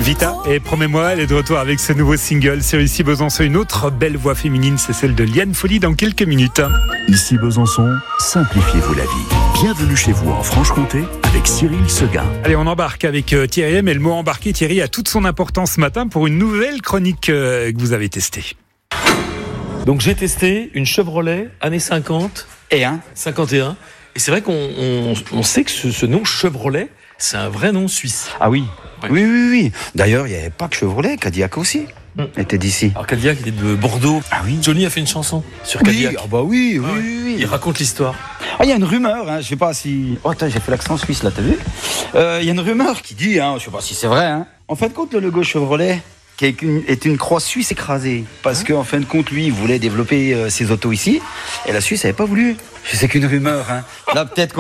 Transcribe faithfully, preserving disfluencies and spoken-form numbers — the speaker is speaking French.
Vita et Promets-moi, elle est de retour avec ce nouveau single sur Ici Besançon. Une autre belle voix féminine, c'est celle de Liane Folly dans quelques minutes. Ici Besançon, simplifiez-vous la vie. Bienvenue chez vous en Franche-Comté avec Cyril Seguin. Allez, on embarque avec Thierry, mais le mot embarquer, Thierry, a toute son importance ce matin pour une nouvelle chronique que vous avez testée. Donc j'ai testé une Chevrolet années cinquante Et un cinquante et un. Et c'est vrai qu'on on, on sait que ce, ce nom Chevrolet, c'est un vrai nom suisse. Ah oui. Ouais. Oui, oui, oui. D'ailleurs, il n'y avait pas que Chevrolet, Cadillac aussi Mm. était d'ici. Alors Cadillac, il est de Bordeaux. Ah oui. Johnny a fait une chanson sur Oui, Cadillac. ah bah oui, oui, Ah ouais. oui, oui. Il raconte l'histoire. Ah, il y a une rumeur, hein, je sais pas si... Oh, attends, j'ai fait l'accent suisse, là, t'as vu ? Euh, Il y a une rumeur qui dit, hein, je sais pas si c'est vrai, hein. En fin de compte, le logo Chevrolet qui est une, est une croix suisse écrasée. Parce qu'en fin de compte, lui, il voulait développer euh, ses autos ici. Et la Suisse n'avait pas voulu. Je sais qu'une rumeur, hein. Là, peut-être qu'on